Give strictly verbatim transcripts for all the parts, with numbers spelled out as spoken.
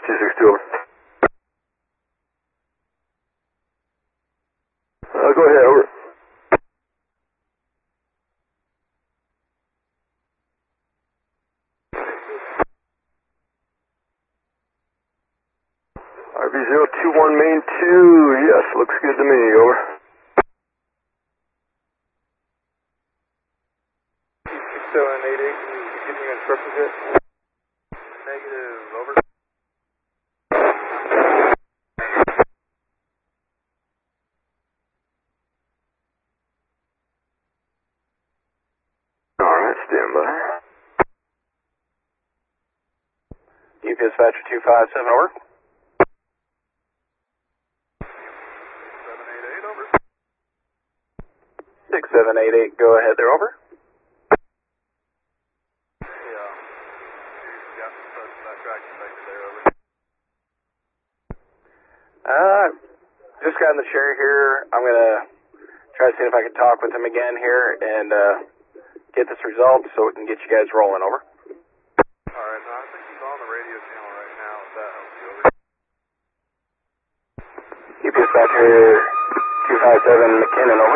two six two, over. Uh, go ahead, over. R V zero two one main two, yes, looks good to me, over. seven eight eight, can you give me instructions yet? Negative, over. Alright, stand by. U P S Dispatcher two five seven, over. seven eight eight, over. six seven eight eight, go ahead, they're over. Yeah. Got some folks that tracking back there, over. Uh, just got in the chair here. I'm going to try to see if I can talk with him again here and uh, get this resolved so we can get you guys rolling, over. Alright, I think he's on the radio channel right now. If that helps you, over. U P S Dispatcher two five seven, McKinnon, over.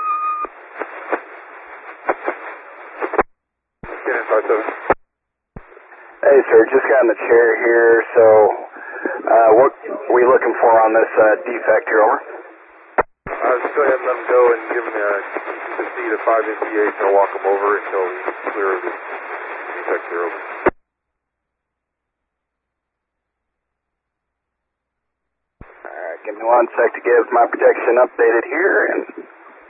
McKinnon five seven. Hey, sir, just got in the chair here, so uh, what are we looking for on this uh, defect here, over? Uh, just go ahead and let him go and give him a the speed of five M P H and I'll walk him over until he's clear of the defect here, over. Alright, give me one sec to get my protection updated here, and